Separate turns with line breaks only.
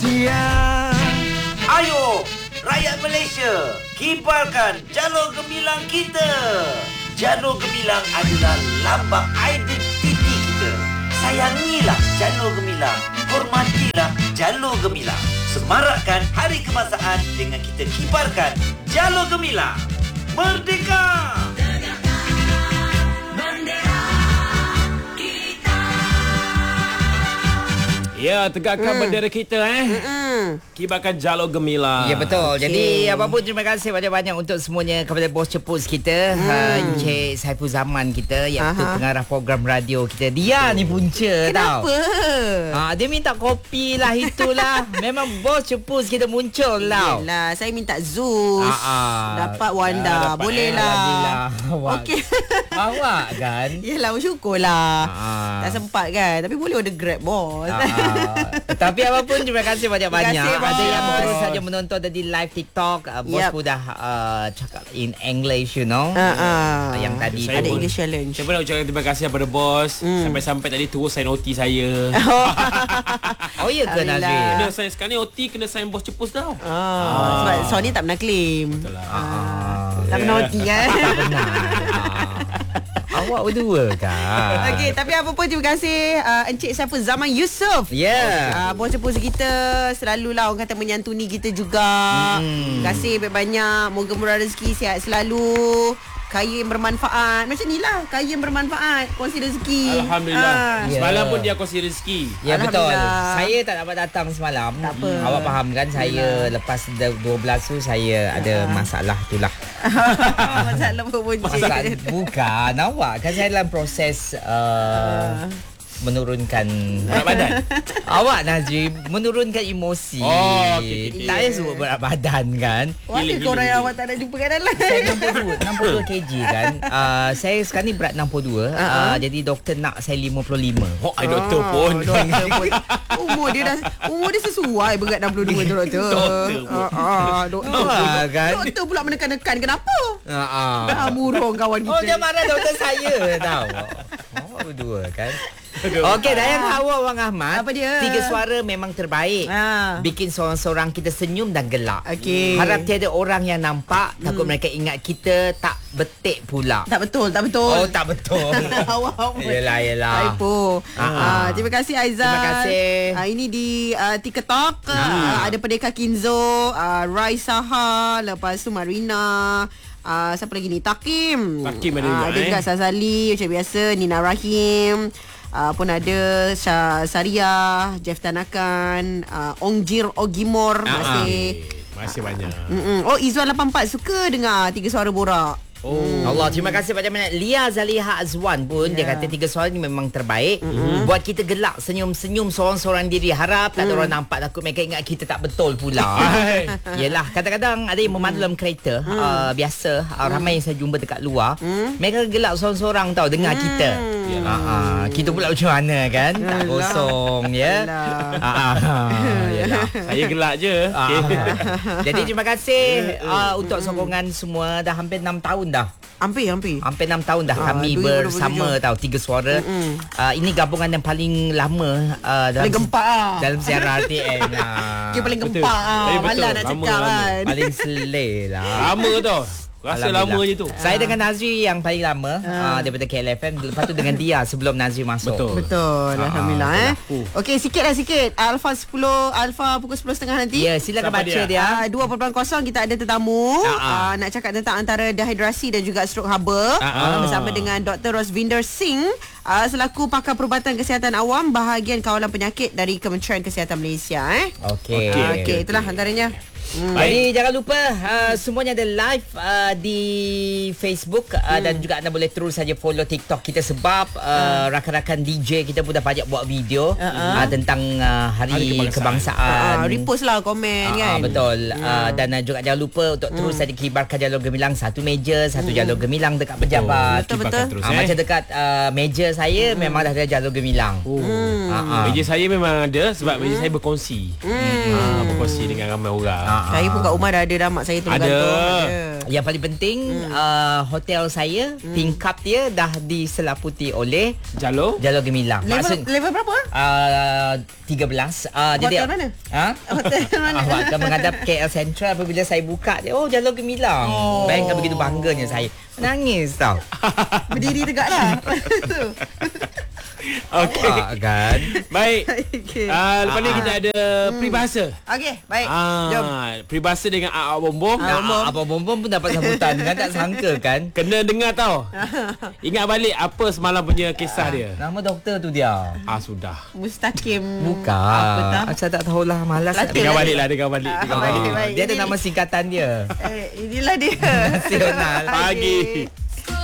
siang.
Ayo, rakyat Malaysia, kibarkan jalur gemilang kita. Jalur gemilang adalah lambang identiti kita. Sayangilah jalur gemilang. Hormatilah jalur gemilang. Semarakkan Hari Kebangsaan dengan kita kibarkan jalur gemilang. Merdeka!
Ya, tegakkan bendera kita kibarkan jalur gemilang.
Ya betul.
Okey.
Jadi apa pun terima kasih banyak-banyak untuk semuanya kepada bos cepus kita, Encik Saiful Zaman kita, iaitu pengarah program radio kita. Dia ni punca tau.
Kenapa?
Dia minta kopi lah itulah. Memang bos cepus kita muncul tau.
Yelah, saya minta Zeus. Dapat Wanda.
dapat
Boleh lah.
Awak.
Okey.
Awak kan.
Yelah, bersyukurlah.
Ah.
Tak sempat kan. Tapi boleh order Grab, bos.
Tapi apapun terima kasih banyak-banyak.
Terima kasih, bos.
Ada yang terus saja menonton di live TikTok. Bos
Yep.
pun dah cakap in English, you know. Yang tadi
Saya
Ada
pun-
English challenge.
Saya pun nak ucapkan terima kasih kepada bos. Sampai-sampai tadi terus sign OT saya.
Oh ya ke
Alhamdulillah.
Nazri?
Kena sign sekarang ni OT kena sign bos cepus tau.
Sebab Sony tak pernah claim. Tak pernah OT kan.
Awak berdua kan?
Okey, tapi apa pun terima kasih Encik Saiful Zaman Yusof.
Ya.
Bos cepus kita selalulah orang kata menyantuni kita juga. Terima kasih banyak-banyak. Moga murah rezeki, sihat selalu. Kaya yang bermanfaat. Macam ni lah, kaya yang bermanfaat. Kongsi rezeki.
Alhamdulillah.
Ya.
Semalam pun dia kongsi rezeki.
Ya betul.
Alhamdulillah.
Saya tak dapat datang semalam.
Tak apa.
Awak faham kan, saya lepas 12 tu saya ada masalah itulah.
Masalah apa pun
Masalah bukan awak kan, saya dalam proses menurunkan
Berat badan.
Awak Nazri menurunkan emosi.
Oh, okey.
Tak payah sebut berat badan kan.
Mana korang yang awak tak nak jumpa kat dalam?
Saya 62 kg kan. Saya sekarang ni berat 62. Jadi doktor nak saya 55.
Oh, doktor pun.
Doktor pun. Umur dia sesuai berat 62 tu, doktor. Doktor.
Kan?
Doktor pula menekan-nekan. Kenapa? Murung kawan kita.
Oh, dia marah doktor saya tahu. Oh, berdua kan. Okey, Dayang Hawa Wang Ahmad.
Apa dia?
3 suara memang terbaik. Bikin seorang-seorang kita senyum dan gelak.
Okey.
Harap tiada orang yang nampak. Takut mereka ingat kita tak betik pula.
Tak betul, tak betul.
Oh, tak betul.
Awak.
Yelah.
Typo. Terima kasih Aizal.
Terima kasih.
Ini di TikTok. Ada Pendekar Kinzo, Raisaha, lepas tu Marina. Siapa lagi ni? Takim.
Takim ada juga,
Ada juga Sazali macam biasa, Nina Rahim. Pun ada Saria, Jeff Tanakan, Ongjir Ogimor.
Masih banyak.
Oh, Izzuan 84 suka dengar 3 suara borak.
Allah, terima kasih banyak-banyak. Lia Zaliha Azwan pun dia kata 3 suara ni memang terbaik. Buat kita gelak, senyum-senyum seorang-seorang diri. Harap tak ada orang nampak, takut mereka ingat kita tak betul pula. Yelah, kadang-kadang ada yang memandu dalam kereta. Biasa ramai yang saya jumpa dekat luar. Mereka gelak seorang-seorang tau dengar kita. Kita pula macam mana kan? Tak kosong ya.
Yalah. Saya gelak je.
Jadi terima kasih untuk sokongan semua. Dah hampir 6 tahun dah.
Hampir
6 tahun dah kami
2027.
bersama tau, 3 suara. Ini gabungan yang paling lama dalam
Paling gempak
dalam siaran RTN.
Dia paling
Betul.
gempak
Betul.
Malah nak
Lama,
cakap
lama.
kan.
Paling seleh lah.
Lama tau. Rasa
Alhamdulillah.
lama je tu.
Saya dengan Nazri yang paling lama daripada KLFM. Lepas tu dengan dia sebelum Nazri masuk.
Betul. Alhamdulillah Okey, sikit. Alpha 10, Alpha pukul 10.30 nanti.
Ya, silakan
Siapa
baca
dia?
dia.
2.0 kita ada tetamu nak cakap tentang antara dehidrasi dan juga stroke haba bersama dengan Dr. Rosvinder Singh selaku pakar perubatan kesihatan awam bahagian kawalan penyakit dari Kementerian Kesihatan Malaysia. Okey, itulah antaranya.
Jadi jangan lupa semuanya ada live di Facebook dan juga anda boleh terus saja follow TikTok kita sebab rakan-rakan DJ kita pun dah banyak buat video tentang Hari Kebangsaan.
Repost lah komen kan.
Betul. Dan juga jangan lupa untuk terus saja kibarkan jalur gemilang, satu meja, satu jalur gemilang dekat pejabat.
Betul.
Terus,
Macam dekat meja saya memang dah ada jalur gemilang.
Meja saya memang ada sebab meja saya berkongsi. Berkongsi dengan ramai orang.
Saya pun kat rumah dah ada mak saya tolong
Ada.
gantung.
Yang paling penting hotel saya tingkap dia dah diselaputi oleh
Jalur
Jalur Gemilang.
Level berapa?
13.
Hotel mana? Hotel mana?
Awak akan menghadap KL Central apabila saya buka dia. Oh, Jalur Gemilang. Bayangkan begitu bangganya saya. Nangis tau.
Berdiri tegak lah.
Okey.
Kan?
Baik.
Okey.
Lepas ni kita ada peribahasa.
Okey, baik. Jom.
Peribahasa dengan bom-bom.
Apa bom-bom pun dapat sambutan. Kan tak sangka kan?
Kena dengar tau. Ingat balik apa semalam punya kisah dia.
Nama doktor tu dia.
Sudah.
Mustaqim.
Bukan. Saya tak tahulah. Malas.
Lata.
Dengar balik lah, dengar balik.
Baik, baik.
Dia ada nama singkatan dia.
Inilah dia.
Nasional.
Pagi.